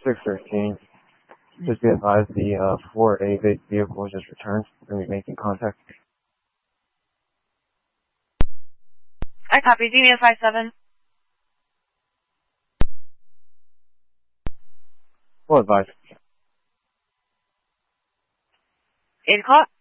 613. Just be advised the 4A vehicle just returned. We're going to be making contact. I copy. Xenia 57. Well advised. 8 o'clock.